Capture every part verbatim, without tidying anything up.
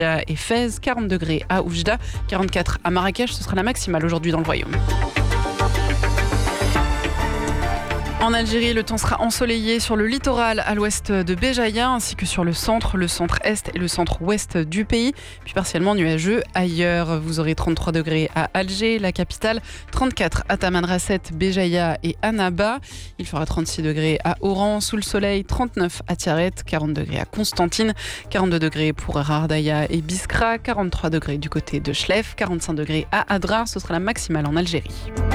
et Fès, quarante degrés à Oujda, quarante-quatre à Marrakech. Ce sera la maximale aujourd'hui dans le royaume. En Algérie, le temps sera ensoleillé sur le littoral à l'ouest de Béjaïa ainsi que sur le centre, le centre-est et le centre-ouest du pays, puis partiellement nuageux ailleurs. Vous aurez trente-trois degrés à Alger, la capitale, trente-quatre à Tamanrasset, Béjaïa et Annaba. Il fera trente-six degrés à Oran, sous le soleil, trente-neuf à Tiaret, quarante degrés à Constantine, quarante-deux degrés pour Rardaya et Biskra, quarante-trois degrés du côté de Chlef, quarante-cinq degrés à Adrar. Ce sera la maximale en Algérie.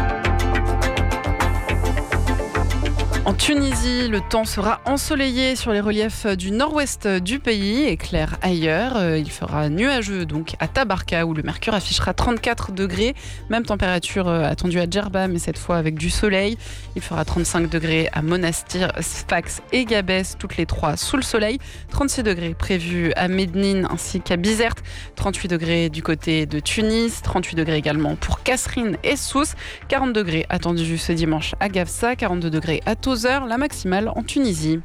En Tunisie, le temps sera ensoleillé sur les reliefs du nord-ouest du pays et clair ailleurs. Il fera nuageux donc à Tabarka où le mercure affichera trente-quatre degrés. Même température attendue à Djerba mais cette fois avec du soleil. Il fera trente-cinq degrés à Monastir, Sfax et Gabès, toutes les trois sous le soleil. trente-six degrés prévus à Médine ainsi qu'à Bizerte. trente-huit degrés du côté de Tunis. trente-huit degrés également pour Kasserine et Sousse. quarante degrés attendus ce dimanche à Gafsa. quarante-deux degrés à Tozeur. La maximale en Tunisie.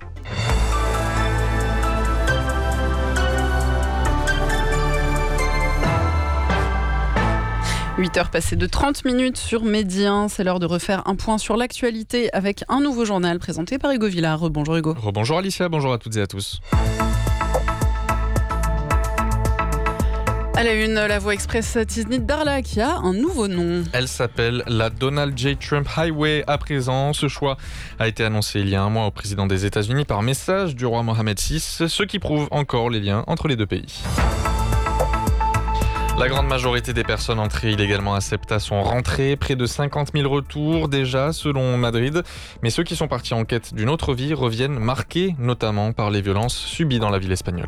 huit heures passées de trente minutes sur Média. C'est l'heure de refaire un point sur l'actualité avec un nouveau journal présenté par Hugo Villard. Bonjour Hugo. Rebonjour Alicia, bonjour à toutes et à tous. À la une, la voie express Tiznit Darla qui a un nouveau nom. Elle s'appelle la Donald J. Trump Highway à présent. Ce choix a été annoncé il y a un mois au président des États-Unis par message du roi Mohammed six, ce qui prouve encore les liens entre les deux pays. La grande majorité des personnes entrées illégalement à Ceuta sont rentrées, près de cinquante mille retours déjà selon Madrid. Mais ceux qui sont partis en quête d'une autre vie reviennent marqués notamment par les violences subies dans la ville espagnole.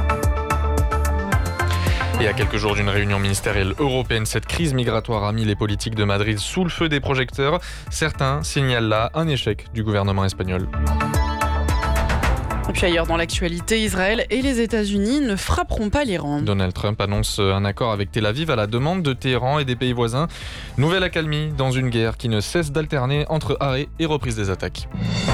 Et à quelques jours d'une réunion ministérielle européenne, cette crise migratoire a mis les politiques de Madrid sous le feu des projecteurs. Certains signalent là un échec du gouvernement espagnol. Et puis ailleurs dans l'actualité, Israël et les États-Unis ne frapperont pas l'Iran. Donald Trump annonce un accord avec Tel Aviv à la demande de Téhéran et des pays voisins. Nouvelle accalmie dans une guerre qui ne cesse d'alterner entre arrêt et reprise des attaques.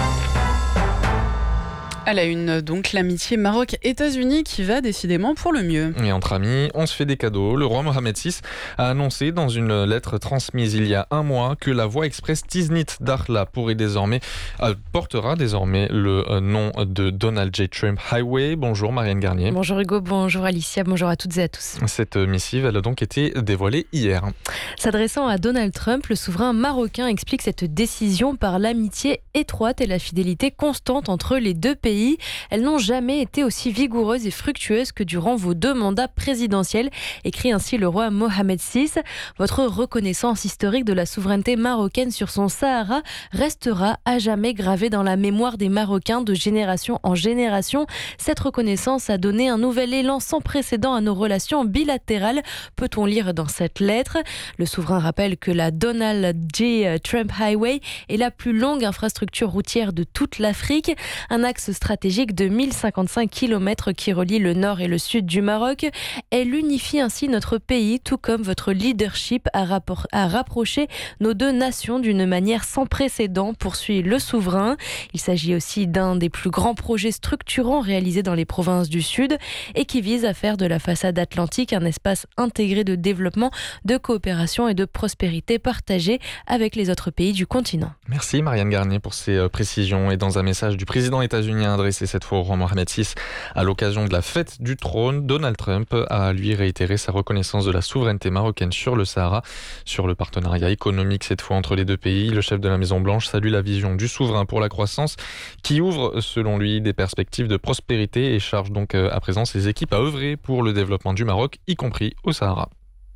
À la une, donc, l'amitié Maroc-États-Unis qui va décidément pour le mieux. Et entre amis, on se fait des cadeaux. Le roi Mohammed six a annoncé dans une lettre transmise il y a un mois que la voie express Tiznit Darla pourrait désormais, euh, portera désormais le euh, nom de Donald J. Trump Highway. Bonjour Marianne Garnier. Bonjour Hugo, bonjour Alicia, bonjour à toutes et à tous. Cette missive, elle a donc été dévoilée hier. S'adressant à Donald Trump, le souverain marocain explique cette décision par l'amitié étroite et la fidélité constante entre les deux pays. Elles n'ont jamais été aussi vigoureuses et fructueuses que durant vos deux mandats présidentiels, écrit ainsi le roi Mohammed six. Votre reconnaissance historique de la souveraineté marocaine sur son Sahara restera à jamais gravée dans la mémoire des Marocains de génération en génération. Cette reconnaissance a donné un nouvel élan sans précédent à nos relations bilatérales, peut-on lire dans cette lettre. Le souverain rappelle que la Donald J. Trump Highway est la plus longue infrastructure routière de toute l'Afrique, un axe stratégique de mille cinquante-cinq kilomètres qui relie le nord et le sud du Maroc. Elle unifie ainsi notre pays, tout comme votre leadership a, rapport, a rapproché nos deux nations d'une manière sans précédent, poursuit le souverain. Il s'agit aussi d'un des plus grands projets structurants réalisés dans les provinces du Sud et qui vise à faire de la façade atlantique un espace intégré de développement, de coopération et de prospérité partagée avec les autres pays du continent. Merci Marianne Garnier pour ces précisions. Et dans un message du président états-unien adressé cette fois au roi Mohammed six à l'occasion de la fête du trône, Donald Trump a lui réitéré sa reconnaissance de la souveraineté marocaine sur le Sahara, sur le partenariat économique cette fois entre les deux pays. Le chef de la Maison-Blanche salue la vision du souverain pour la croissance qui ouvre selon lui des perspectives de prospérité et charge donc à présent ses équipes à œuvrer pour le développement du Maroc, y compris au Sahara.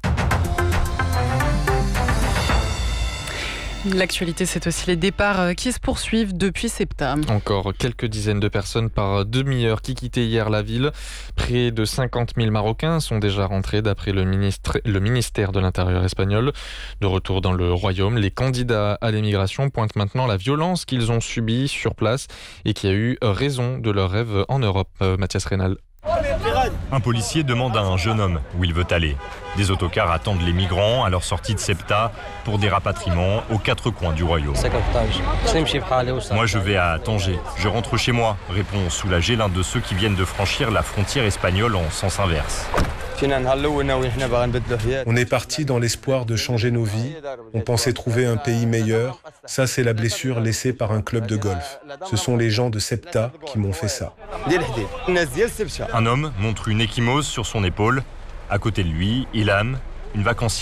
L'actualité, c'est aussi les départs qui se poursuivent depuis Ceuta. Encore quelques dizaines de personnes par demi-heure qui quittaient hier la ville. Près de cinquante mille Marocains sont déjà rentrés d'après le, ministre, le ministère de l'Intérieur espagnol. De retour dans le royaume, les candidats à l'émigration pointent maintenant la violence qu'ils ont subie sur place et qui a eu raison de leur rêve en Europe. Euh, Mathias Reynal. Un policier demande à un jeune homme où il veut aller. Des autocars attendent les migrants à leur sortie de Ceuta pour des rapatriements aux quatre coins du royaume. Moi je vais à Tanger, je rentre chez moi, répond soulagé l'un de ceux qui viennent de franchir la frontière espagnole en sens inverse. On est parti dans l'espoir de changer nos vies. On pensait trouver un pays meilleur. Ça, c'est la blessure laissée par un club de golf. Ce sont les gens de Sebta qui m'ont fait ça. Un homme montre une échymose sur son épaule. À côté de lui, Ilham, une vacancière.